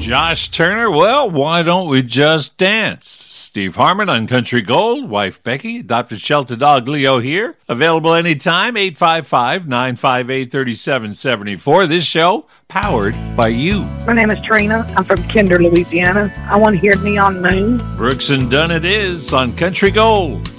Josh Turner, well, why don't we just dance? Steve Harmon on Country Gold, wife Becky, adopted shelter dog Leo here. Available anytime, 855-958-3774. This show, powered by you. My name is Trina. I'm from Kinder, Louisiana. I want to hear Neon Moon. Brooks and Dunn it is on Country Gold.